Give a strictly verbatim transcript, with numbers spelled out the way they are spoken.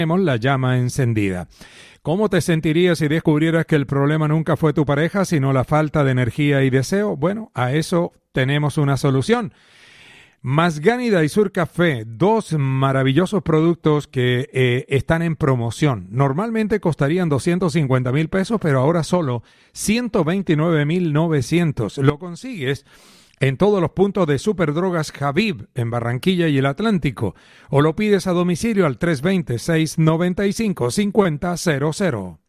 la llama encendida. ¿Cómo te sentirías si descubrieras que el problema nunca fue tu pareja, sino la falta de energía y deseo? Bueno, a eso tenemos una solución. Masgani Daisur Café, dos maravillosos productos que eh, están en promoción. Normalmente costarían doscientos cincuenta mil pesos, pero ahora solo ciento veintinueve mil novecientos. Lo consigues en todos los puntos de Superdrogas Habib, en Barranquilla y el Atlántico, o lo pides a domicilio al tres dos cero, seis nueve cinco, cinco cero cero cero.